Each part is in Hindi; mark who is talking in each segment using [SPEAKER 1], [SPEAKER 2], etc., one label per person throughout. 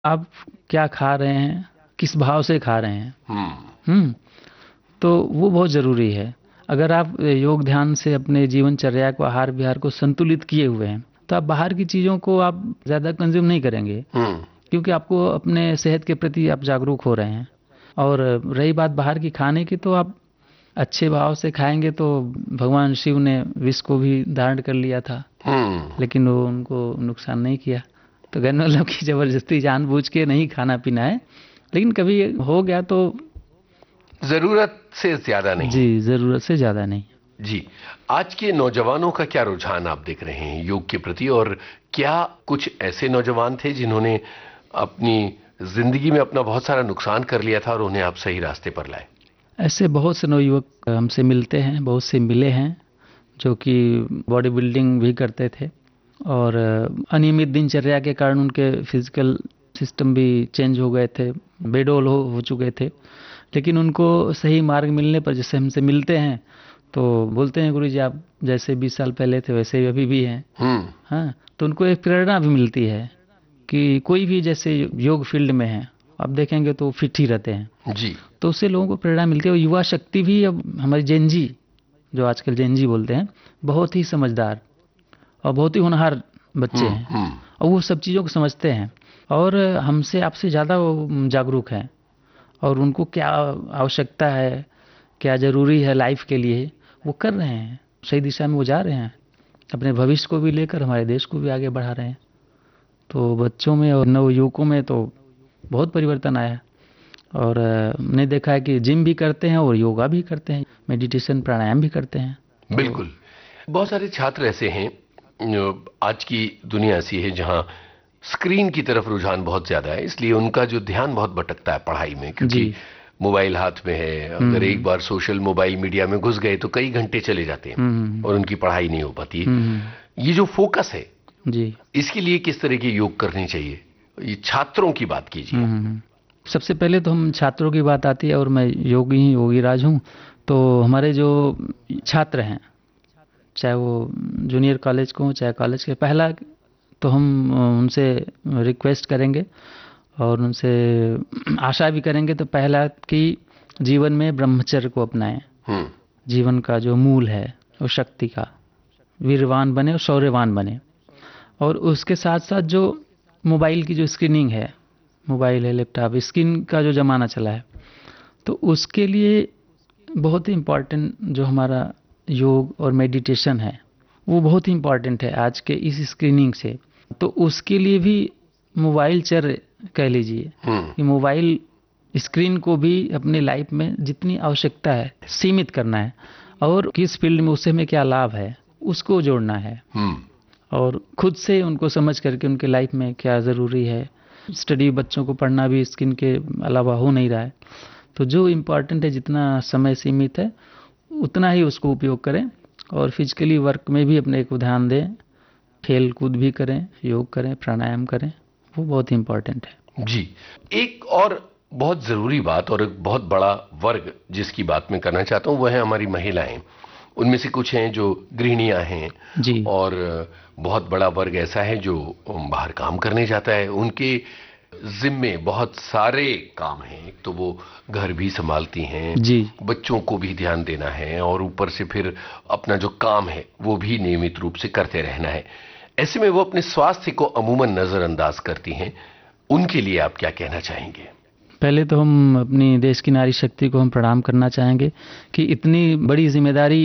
[SPEAKER 1] आप क्या खा रहे हैं, किस भाव से खा रहे हैं।
[SPEAKER 2] हम्म।
[SPEAKER 1] हम्म। तो वो बहुत ज़रूरी है। अगर आप योग ध्यान से अपने जीवनचर्या को, आहार विहार को संतुलित किए हुए हैं, तो आप बाहर की चीज़ों को आप ज़्यादा कंज्यूम नहीं करेंगे,
[SPEAKER 2] हम्म।
[SPEAKER 1] क्योंकि आपको अपने सेहत के प्रति आप जागरूक हो रहे हैं। और रही बात बाहर की खाने की, तो आप अच्छे भाव से खाएंगे तो भगवान शिव ने विष को भी धारण कर लिया था,
[SPEAKER 2] हम्म।
[SPEAKER 1] लेकिन वो उनको नुकसान नहीं किया। तो कहने मतलब कि जबरदस्ती जानबूझ के नहीं खाना पीना है, लेकिन कभी हो गया तो।
[SPEAKER 2] जरूरत से ज्यादा नहीं।
[SPEAKER 1] जी, ज़रूरत से ज़्यादा नहीं।
[SPEAKER 2] जी। आज के नौजवानों का क्या रुझान आप देख रहे हैं योग के प्रति, और क्या कुछ ऐसे नौजवान थे जिन्होंने अपनी जिंदगी में अपना बहुत सारा नुकसान कर लिया था और उन्हें आप सही रास्ते पर लाए?
[SPEAKER 1] ऐसे बहुत से नवयुवक हमसे मिलते हैं, बहुत से मिले हैं, जो कि बॉडी बिल्डिंग भी करते थे, और अनियमित दिनचर्या के कारण उनके फिजिकल सिस्टम भी चेंज हो गए थे, बेडोल हो चुके थे। लेकिन उनको सही मार्ग मिलने पर, जैसे हमसे मिलते हैं तो बोलते हैं, गुरुजी आप जैसे 20 साल पहले थे वैसे ही अभी भी हैं।
[SPEAKER 2] हम्म।
[SPEAKER 1] हाँ, तो उनको एक प्रेरणा भी मिलती है कि कोई भी जैसे योग फील्ड में है, आप देखेंगे तो फिट ही रहते हैं।
[SPEAKER 2] जी।
[SPEAKER 1] तो उससे लोगों को प्रेरणा मिलती है। और युवा शक्ति भी, अब हमारी जेनजी, जो आजकल जेनजी बोलते हैं, बहुत ही समझदार और बहुत ही होनहार बच्चे
[SPEAKER 2] हम्म।
[SPEAKER 1] हैं,
[SPEAKER 2] हम्म।
[SPEAKER 1] और वो सब चीज़ों को समझते हैं, और हमसे आपसे ज़्यादा वो जागरूक हैं। और उनको क्या आवश्यकता है, क्या ज़रूरी है लाइफ के लिए, वो कर रहे हैं, सही दिशा में वो जा रहे हैं, अपने भविष्य को भी लेकर हमारे देश को भी आगे बढ़ा रहे हैं। तो बच्चों में और नवयुवकों में तो बहुत परिवर्तन आया। और हमने देखा है कि जिम भी करते हैं और योगा भी करते हैं, मेडिटेशन प्राणायाम भी करते हैं। तो
[SPEAKER 2] बिल्कुल। बहुत सारे छात्र ऐसे हैं, आज की दुनिया ऐसी है जहां स्क्रीन की तरफ रुझान बहुत ज्यादा है, इसलिए उनका जो ध्यान बहुत भटकता है पढ़ाई में,
[SPEAKER 1] जी।
[SPEAKER 2] क्योंकि मोबाइल हाथ में है। अगर एक
[SPEAKER 1] हम्म।
[SPEAKER 2] बार सोशल मोबाइल मीडिया में घुस गए तो कई घंटे चले जाते हैं
[SPEAKER 1] हम्म।
[SPEAKER 2] और उनकी पढ़ाई नहीं हो पाती।
[SPEAKER 1] हम्म।
[SPEAKER 2] ये जो फोकस है,
[SPEAKER 1] जी।
[SPEAKER 2] इसके लिए किस तरह की योग करनी चाहिए? ये छात्रों की बात कीजिए।
[SPEAKER 1] सबसे पहले तो हम छात्रों की बात आती है, और मैं योगी राज हूँ। तो हमारे जो छात्र हैं, चाहे वो जूनियर कॉलेज को हो चाहे कॉलेज के, पहला तो हम उनसे रिक्वेस्ट करेंगे और उनसे आशा भी करेंगे, तो पहला कि जीवन में ब्रह्मचर्य को अपनाएं।
[SPEAKER 2] हम्म।
[SPEAKER 1] जीवन का जो मूल है वो शक्ति का, वीरवान बने और शौर्यवान बने। और उसके साथ साथ जो मोबाइल की जो स्क्रीनिंग है, मोबाइल है, लैपटॉप, स्क्रीन का जो ज़माना चला है, तो उसके लिए बहुत ही इम्पॉर्टेंट जो हमारा योग और मेडिटेशन है, वो बहुत ही इम्पॉर्टेंट है आज के इस स्क्रीनिंग से। तो उसके लिए भी मोबाइल चर कह लीजिए,
[SPEAKER 2] हम्म।
[SPEAKER 1] कि मोबाइल स्क्रीन को भी अपनी लाइफ में जितनी आवश्यकता है सीमित करना है, और किस फील्ड में उससे हमें क्या लाभ है उसको जोड़ना है।
[SPEAKER 2] हम्म।
[SPEAKER 1] और खुद से उनको समझ करके उनके लाइफ में क्या ज़रूरी है। स्टडी, बच्चों को पढ़ना भी स्क्रीन के अलावा हो नहीं रहा है, तो जो इम्पोर्टेंट है, जितना समय सीमित है उतना ही उसको उपयोग करें। और फिजिकली वर्क में भी अपने को ध्यान दें, खेल कूद भी करें, योग करें, प्राणायाम करें, वो बहुत ही इम्पोर्टेंट है।
[SPEAKER 2] जी। एक और बहुत जरूरी बात और एक बहुत बड़ा वर्ग जिसकी बात मैं करना चाहता हूं, वह है हमारी महिलाएं। उनमें से कुछ हैं जो गृहिणियां हैं,
[SPEAKER 1] जी।
[SPEAKER 2] और बहुत बड़ा वर्ग ऐसा है जो बाहर काम करने जाता है। उनके जिम्मे बहुत सारे काम हैं। एक तो वो घर भी संभालती हैं,
[SPEAKER 1] जी।
[SPEAKER 2] बच्चों को भी ध्यान देना है, और ऊपर से फिर अपना जो काम है वो भी नियमित रूप से करते रहना है। ऐसे में वो अपने स्वास्थ्य को अमूमन नजरअंदाज करती हैं। उनके लिए आप क्या कहना चाहेंगे?
[SPEAKER 1] पहले तो हम अपनी देश की नारी शक्ति को हम प्रणाम करना चाहेंगे कि इतनी बड़ी जिम्मेदारी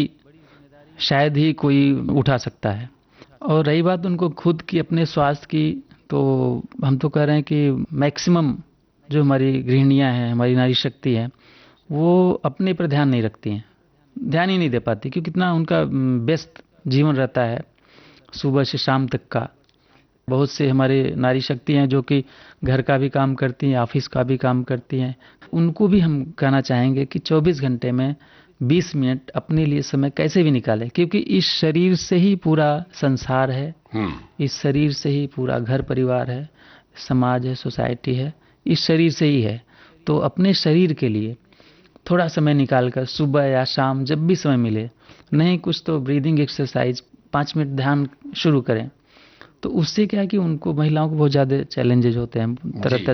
[SPEAKER 1] शायद ही कोई उठा सकता है। और रही बात उनको खुद की, अपने स्वास्थ्य की, तो हम तो कह रहे हैं कि मैक्सिमम जो हमारी गृहिणियां हैं, हमारी नारी शक्ति है, वो अपने पर ध्यान नहीं रखती हैं, ध्यान ही नहीं दे पाती, क्योंकि कितना उनका व्यस्त जीवन रहता है सुबह से शाम तक का। बहुत से हमारे नारी शक्ति हैं जो कि घर का भी काम करती हैं, ऑफिस का भी काम करती हैं। उनको भी हम कहना चाहेंगे कि 24 घंटे में 20 मिनट अपने लिए समय कैसे भी निकालें, क्योंकि इस शरीर से ही पूरा संसार है, इस शरीर से ही पूरा घर परिवार है, समाज है, सोसाइटी है, इस शरीर से ही है। तो अपने शरीर के लिए थोड़ा समय निकालकर सुबह या शाम जब भी समय मिले, नहीं कुछ तो ब्रीदिंग एक्सरसाइज 5 मिनट ध्यान शुरू करें। तो उससे क्या है कि उनको, महिलाओं को बहुत ज़्यादा चैलेंजेज होते हैं, तरह तरह